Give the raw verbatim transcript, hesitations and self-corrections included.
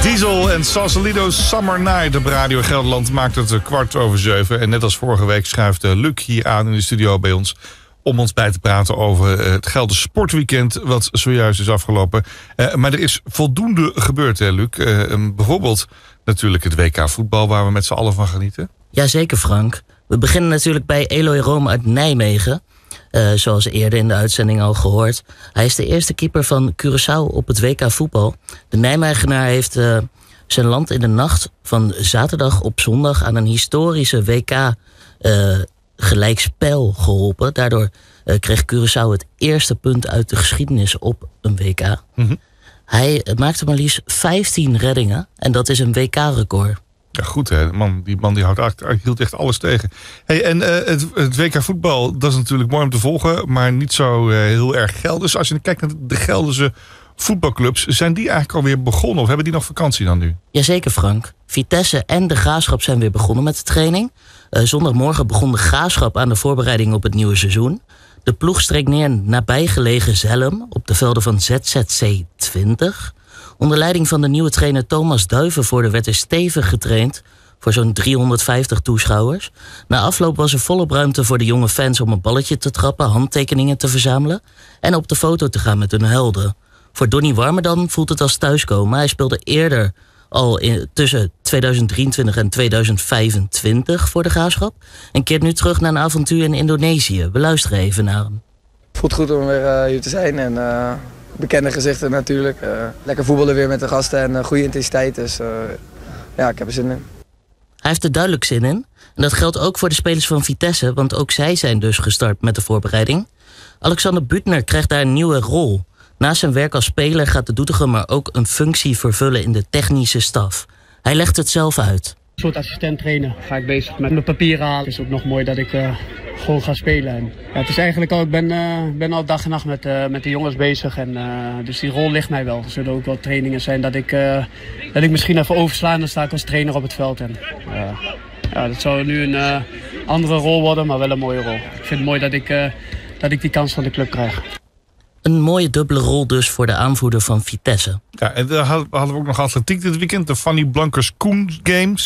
Diesel en Sausalito Summer Night op Radio Gelderland maakt het kwart over zeven. En net als vorige week schuift Luc hier aan in de studio bij ons om ons bij te praten over het Gelderse sportweekend wat zojuist is afgelopen. Uh, maar er is voldoende gebeurd, hè, Luc. Uh, bijvoorbeeld natuurlijk het W K voetbal waar we met z'n allen van genieten. Jazeker, Frank. We beginnen natuurlijk bij Eloy Room uit Nijmegen. Uh, zoals eerder in de uitzending al gehoord. Hij is de eerste keeper van Curaçao op het W K voetbal. De Nijmegenaar heeft uh, zijn land in de nacht van zaterdag op zondag aan een historische W K uh, gelijkspel geholpen. Daardoor uh, kreeg Curaçao het eerste punt uit de geschiedenis op een W K. Mm-hmm. Hij maakte maar liefst vijftien reddingen en dat is een W K-record. Ja, goed hè. Man, die man die houdt, hield echt alles tegen. Hey, en uh, het, het W K voetbal, dat is natuurlijk mooi om te volgen, maar niet zo uh, heel erg Gelders. Als je kijkt naar de Gelderse voetbalclubs, zijn die eigenlijk alweer begonnen of hebben die nog vakantie dan nu? Jazeker, Frank. Vitesse en de Graafschap zijn weer begonnen met de training. Uh, zondagmorgen begon de Graafschap aan de voorbereiding op het nieuwe seizoen. De ploeg streek neer nabijgelegen Zelhem op de velden van Z Z C twintig. Onder leiding van de nieuwe trainer Thomas Duivenvoorde werd er stevig getraind voor zo'n driehonderdvijftig toeschouwers. Na afloop was er volop ruimte voor de jonge fans om een balletje te trappen, handtekeningen te verzamelen en op de foto te gaan met hun helden. Voor Donny Warmerdam voelt het als thuiskomen. Hij speelde eerder al in, tussen tweeduizend drieëntwintig en tweeduizend vijfentwintig voor de Graafschap en keert nu terug naar een avontuur in Indonesië. We luisteren even naar hem. Het voelt goed om weer uh, hier te zijn en uh, bekende gezichten natuurlijk. Uh, lekker voetballen weer met de gasten en uh, goede intensiteit, dus uh, ja, ik heb er zin in. Hij heeft er duidelijk zin in. En dat geldt ook voor de spelers van Vitesse, want ook zij zijn dus gestart met de voorbereiding. Alexander Butner krijgt daar een nieuwe rol. Naast zijn werk als speler gaat de Doetinchemmer ook een functie vervullen in de technische staf. Hij legt het zelf uit. Een soort assistent trainer ga ik bezig met mijn papieren halen. Het is ook nog mooi dat ik uh, gewoon ga spelen. En, ja, het is eigenlijk al, ik ben, uh, ben al dag en nacht met, uh, met de jongens bezig. En, uh, dus die rol ligt mij wel. Er zullen ook wel trainingen zijn dat ik, uh, dat ik misschien even oversla en dan sta ik als trainer op het veld. En, uh, ja, dat zou nu een uh, andere rol worden, maar wel een mooie rol. Ik vind het mooi dat ik, uh, dat ik die kans van de club krijg. Een mooie dubbele rol dus voor de aanvoerder van Vitesse. Ja, en dan hadden we ook nog atletiek dit weekend. De Fanny Blankers-Koen Games.